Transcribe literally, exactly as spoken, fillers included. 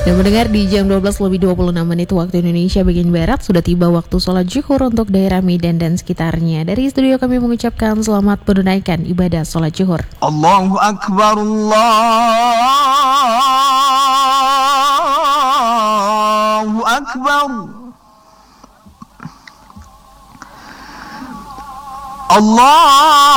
Dan mendengar di jam dua belas lebih dua puluh enam menit waktu Indonesia bagian Barat, sudah tiba waktu sholat zuhur untuk daerah Medan dan sekitarnya. Dari studio kami mengucapkan selamat menunaikan ibadah sholat zuhur. Allahu Akbar, Allahu Akbar, Allah.